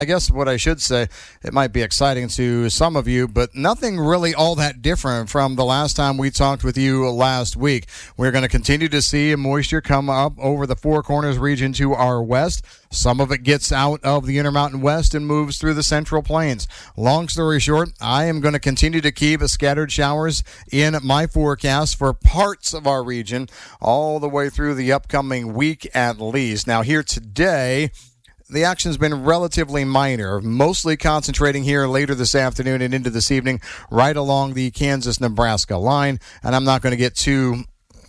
I guess what I should say, it might be exciting to some of you, but nothing really all that different from the last time we talked with you last week. We're going to continue to see moisture come up over the Four Corners region to our west. Some of it gets out of the Intermountain West and moves through the Central Plains. Long story short, I am going to continue to keep scattered showers in my forecast for parts of our region all the way through the upcoming week at least. Now, here today, the action's been relatively minor, mostly concentrating here later this afternoon and into this evening, right along the Kansas-Nebraska line. And I'm not going to get too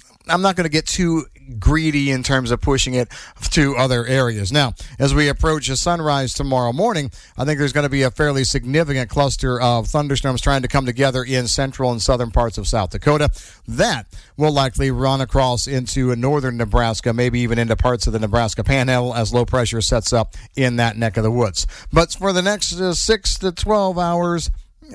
greedy in terms of pushing it to other areas. Now, as we approach a sunrise tomorrow morning, I think there's going to be a fairly significant cluster of thunderstorms trying to come together in central and southern parts of South Dakota. That will likely run across into northern Nebraska, maybe even into parts of the Nebraska Panhandle as low pressure sets up in that neck of the woods. But for the next 6 to 12 hours,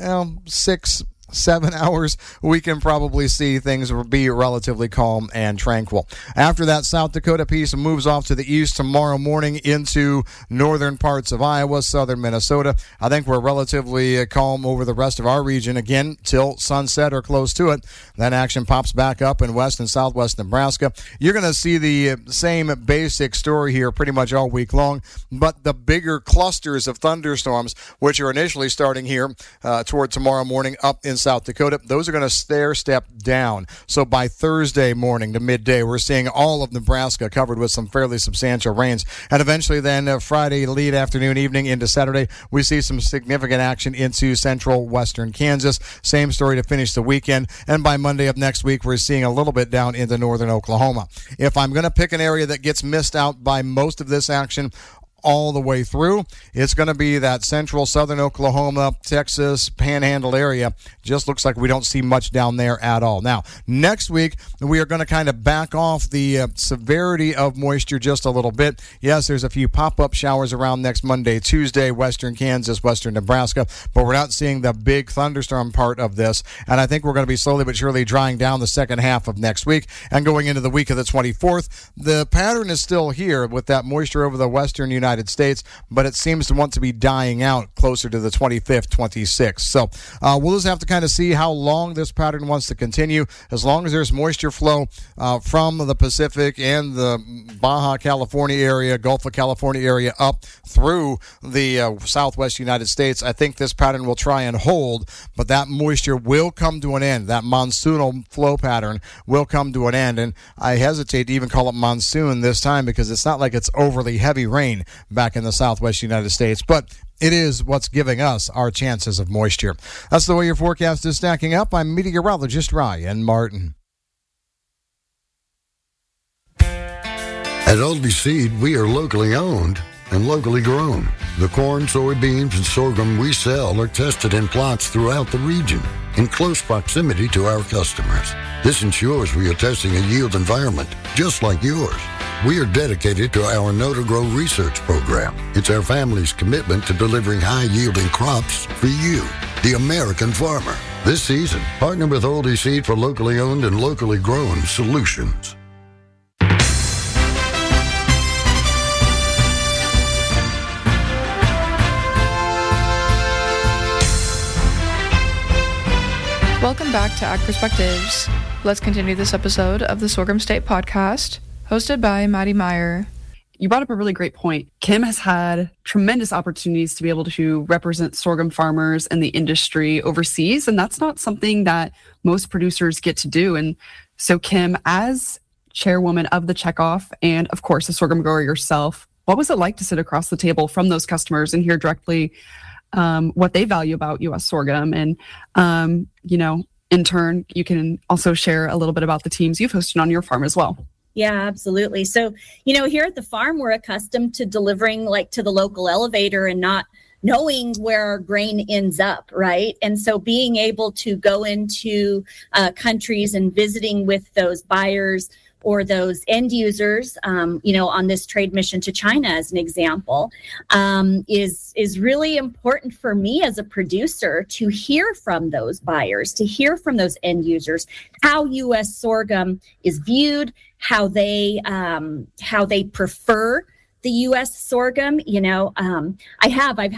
7 hours, we can probably see things will be relatively calm and tranquil. After that, South Dakota piece moves off to the east tomorrow morning into northern parts of Iowa, southern Minnesota. I think we're relatively calm over the rest of our region again till sunset or close to it. Then action pops back up in west and southwest Nebraska. You're going to see the same basic story here pretty much all week long, but the bigger clusters of thunderstorms, which are initially starting here toward tomorrow morning up in South Dakota, those are going to stair-step down. So by Thursday morning to midday, we're seeing all of Nebraska covered with some fairly substantial rains. And eventually then Friday, late afternoon, evening into Saturday, we see some significant action into central western Kansas. Same story to finish the weekend. And by Monday of next week, we're seeing a little bit down into northern Oklahoma. If I'm going to pick an area that gets missed out by most of this action all the way through, it's going to be that central southern Oklahoma, Texas, Panhandle area. Just looks like we don't see much down there at all. Now, next week, we are going to kind of back off the severity of moisture just a little bit. Yes, there's a few pop-up showers around next Monday, Tuesday, western Kansas, western Nebraska, but we're not seeing the big thunderstorm part of this, and I think we're going to be slowly but surely drying down the second half of next week and going into the week of the 24th. The pattern is still here with that moisture over the western United States, but it seems to want to be dying out closer to the 25th, 26th. So we'll just have to kind of see how long this pattern wants to continue. As long as there's moisture flow from the Pacific and the Baja California area, Gulf of California area up through the southwest United States, I think this pattern will try and hold, but that moisture will come to an end. That monsoonal flow pattern will come to an end, and I hesitate to even call it monsoon this time because it's not like it's overly heavy rain back in the southwest United States, but it is what's giving us our chances of moisture. That's the way your forecast is stacking up. I'm meteorologist Ryan Martin. At Aldi Seed, we are locally owned and locally grown. The corn, soybeans, and sorghum we sell are tested in plots throughout the region in close proximity to our customers. This ensures we are testing a yield environment just like yours. We are dedicated to our Know to Grow research program. It's our family's commitment to delivering high-yielding crops for you, the American farmer. This season, partner with Aldi Seed for locally owned and locally grown solutions. Welcome back to Ag Perspectives. Let's continue this episode of the Sorghum State Podcast, hosted by Maddie Meyer. You brought up a really great point. Kim has had tremendous opportunities to be able to represent sorghum farmers and the industry overseas, and that's not something that most producers get to do. And so, Kim, as chairwoman of the Checkoff and, of course, a sorghum grower yourself, what was it like to sit across the table from those customers and hear directly what they value about U.S. sorghum? And, in turn, you can also share a little bit about the teams you've hosted on your farm as well. Yeah, absolutely. So, here at the farm, we're accustomed to delivering to the local elevator and not knowing where our grain ends up, right? And so being able to go into countries and visiting with those buyers or those end users, on this trade mission to China, as an example, is really important for me as a producer to hear from those buyers, to hear from those end users, how U.S. sorghum is viewed, how they prefer the U.S. sorghum, I've